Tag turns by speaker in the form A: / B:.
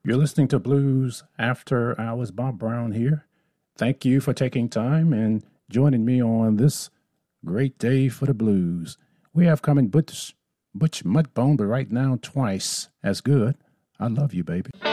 A: You're listening to Blues After Hours. Bob Brown here. Thank you for taking time and joining me on this great day for the blues. We have coming Butch Mudbone, but right now twice as good. I love you, baby.